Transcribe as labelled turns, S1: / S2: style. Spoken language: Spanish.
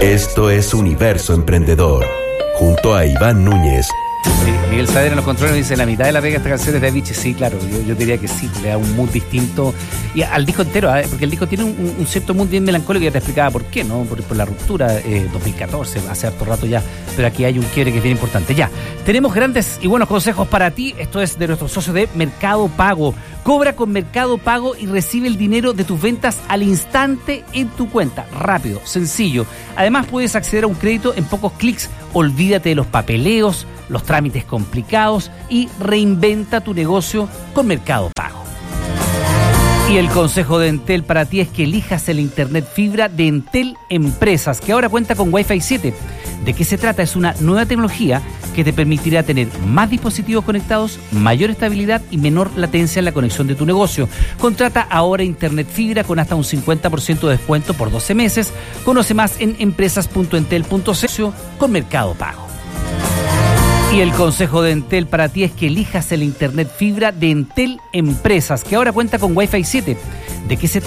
S1: Esto es Universo Emprendedor, junto a Iván Núñez.
S2: Sí, Miguel Saavedra en los controles dice: la mitad de la pega de esta canción es de Avicii. Sí, claro, yo diría que sí, le da un mood distinto y al disco entero, porque el disco tiene un cierto mood bien melancólico. Ya te explicaba por qué, ¿no? Por la ruptura 2014, hace harto rato ya, pero aquí hay un quiebre que es bien importante. Ya, tenemos grandes y buenos consejos para ti. Esto es de nuestros socios de Mercado Pago. Cobra con Mercado Pago y recibe el dinero de tus ventas al instante en tu cuenta. Rápido, sencillo. Además puedes acceder a un crédito en pocos clics. Olvídate de los papeleos, los trámites complicados y reinventa tu negocio con Mercado Pago. Y el consejo de Entel para ti es que elijas el internet fibra de Entel Empresas, que ahora cuenta con Wi-Fi 7. ¿De qué se trata? Es una nueva tecnología que te permitirá tener más dispositivos conectados, mayor estabilidad y menor latencia en la conexión de tu negocio. Contrata ahora internet fibra con hasta un 50% de descuento por 12 meses. Conoce más en empresas.entel.cl con Mercado Pago. Y el consejo de Entel para ti es que elijas el internet fibra de Entel Empresas, que ahora cuenta con Wi-Fi 7. ¿De qué se trata?